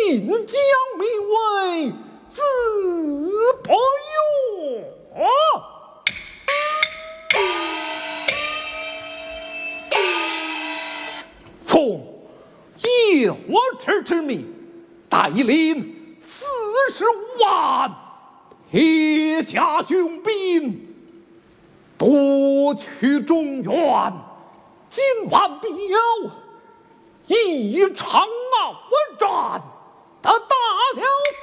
晋江名为子不用。奉有旨之命，带领45万铁甲军兵夺取中原。今晚表一场闹战，得大条